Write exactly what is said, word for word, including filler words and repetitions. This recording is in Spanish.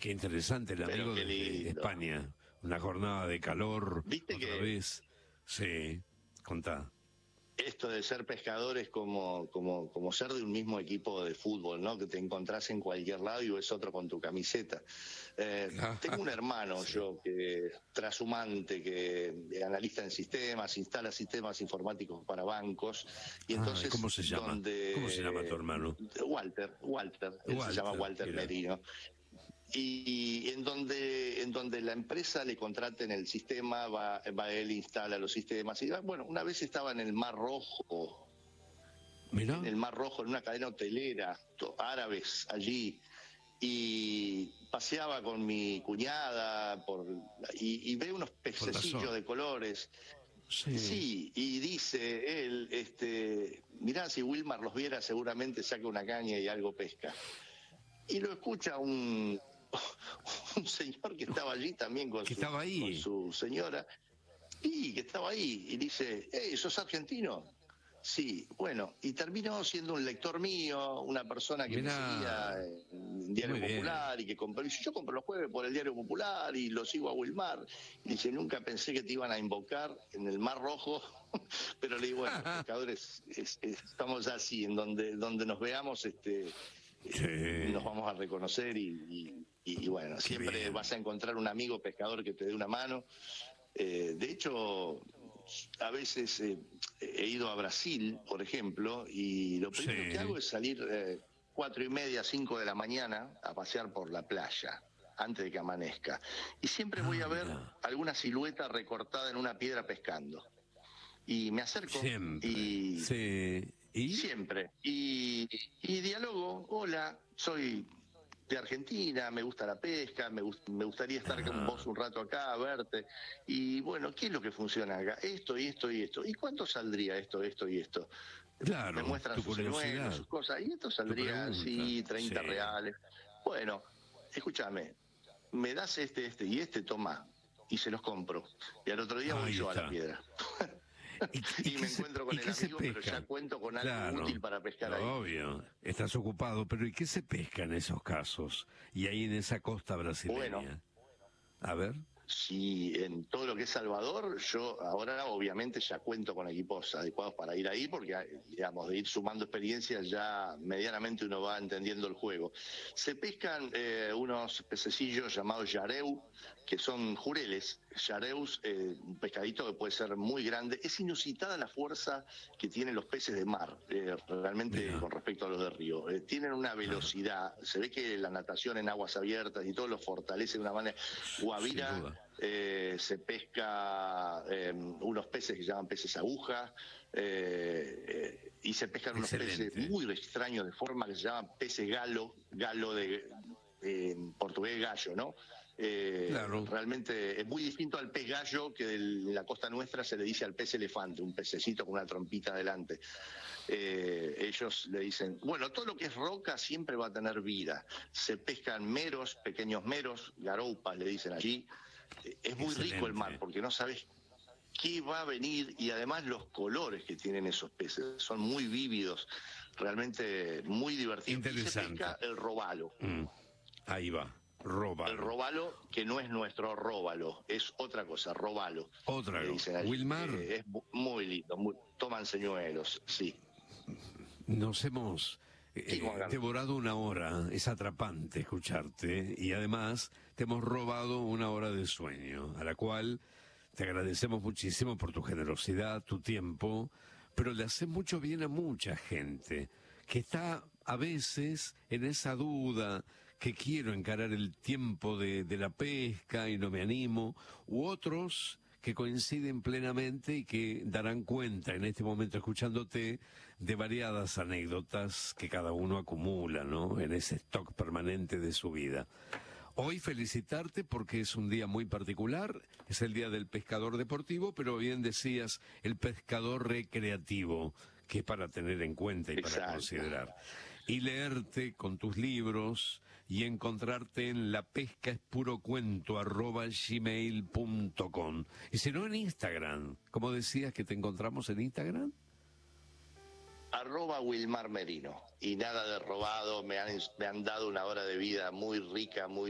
Qué interesante, el amigo de, de España. Una jornada de calor, ¿Viste otra que vez. Sí, contá. Esto de ser pescador es como, como, como ser de un mismo equipo de fútbol, ¿no? Que te encontrás en cualquier lado y ves otro con tu camiseta. Eh, tengo un hermano, sí. yo, que trashumante, que es analista en sistemas, instala sistemas informáticos para bancos. Y entonces, ah, ¿cómo se llama? Donde, ¿Cómo se llama tu hermano? Walter, Walter, él Walter, se llama Walter mira. Merino. Y en donde en donde la empresa le contrata en el sistema, va, va él, instala los sistemas. Y bueno, una vez estaba en el Mar Rojo, ¿Mirá? en el Mar Rojo, en una cadena hotelera, árabes allí, y paseaba con mi cuñada por y, y ve unos pececillos de colores. Sí. sí, y dice él, este, mirá, si Wilmar los viera seguramente saca una caña y algo pesca. Y lo escucha un, un señor que estaba allí también con, su, estaba ahí. con su señora, y que estaba ahí, y dice, hey, ¿sos argentino? Sí, bueno, y terminó siendo un lector mío, una persona que Mirá. me seguía en Diario Muy Popular bien. y que compró, y yo compro los jueves por el Diario Popular y lo sigo a Wilmar, y dice, nunca pensé que te iban a invocar en el Mar Rojo, pero le digo, bueno, los pescadores es, es, estamos así, en donde, donde nos veamos, este... Sí. nos vamos a reconocer y, y, y bueno, Qué siempre bien. vas a encontrar un amigo pescador que te dé una mano. Eh, de hecho, a veces eh, he ido a Brasil, por ejemplo, y lo primero sí. que hago es salir eh, cuatro y media, cinco de la mañana a pasear por la playa antes de que amanezca. Y siempre ah, voy a ver mira. alguna silueta recortada en una piedra pescando. Y me acerco Siempre. y... Sí. ¿Y? Siempre. Y, y dialogo, hola, soy de Argentina, me gusta la pesca, me, gust me gustaría estar Ajá. con vos un rato acá, verte. Y bueno, ¿qué es lo que funciona acá? Esto y esto y esto. ¿Y cuánto saldría esto, esto y esto? Claro, me muestran tu sus señuelos, sus cosas. Y esto saldría así, treinta sí. reales. Bueno, escúchame, me das este, este y este, toma. Y se los compro. Y al otro día voy Ahí yo está. a la piedra. Y, y, y me se, encuentro con y el qué se amigo, pesca? pero ya cuento con algo claro, útil para pescar no, ahí. Obvio, estás ocupado, pero ¿y qué se pesca en esos casos? Y ahí en esa costa brasileña. Bueno, a ver. Sí, en todo lo que es Salvador, yo ahora obviamente ya cuento con equipos adecuados para ir ahí, porque, digamos, de ir sumando experiencias ya medianamente uno va entendiendo el juego. Se pescan eh, unos pececillos llamados yareu, que son jureles. Yareus, eh, un pescadito que puede ser muy grande. Es inusitada la fuerza que tienen los peces de mar, eh, realmente Mira. con respecto a los de río. Eh, tienen una velocidad, se ve que la natación en aguas abiertas y todo lo fortalece de una manera. Guavira. Eh, se pesca eh, unos peces que se llaman peces aguja eh, eh, y se pescan unos Excelente. peces muy extraños de forma que se llaman peces galo, galo de eh, en portugués gallo, ¿no? Eh, claro. Realmente es muy distinto al pez gallo, que en la costa nuestra se le dice al pez elefante, un pececito con una trompita adelante. Eh, ellos le dicen, bueno, todo lo que es roca siempre va a tener vida. Se pescan meros, pequeños meros, garoupas le dicen allí. Es muy Excelente. rico el mar porque no sabes qué va a venir y además los colores que tienen esos peces son muy vívidos, realmente muy divertidos. Interesante. Y se pesca el robalo. Mm. Ahí va, róbalo. El robalo, que no es nuestro róbalo, es otra cosa, robalo. Otra cosa. Wilmar. Eh, es muy lindo, muy, toman señuelos, sí. Nos hemos... Eh, devorado una hora, es atrapante escucharte y además te hemos robado una hora de sueño, a la cual te agradecemos muchísimo por tu generosidad, tu tiempo, pero le hace mucho bien a mucha gente que está a veces en esa duda, que quiero encarar el tiempo de, de la pesca y no me animo, u otros que coinciden plenamente y que darán cuenta en este momento escuchándote de variadas anécdotas que cada uno acumula, ¿no?, en ese stock permanente de su vida. Hoy felicitarte porque es un día muy particular, es el día del pescador deportivo, pero bien decías, el pescador recreativo, que es para tener en cuenta y Exacto. para considerar. Y leerte con tus libros y encontrarte en lapescaespurocuento arroba gmail punto com. Y si no, en Instagram. ¿Cómo decías que te encontramos en Instagram? Arroba Wilmar Merino. Y nada de robado, me han, me han dado una hora de vida muy rica, muy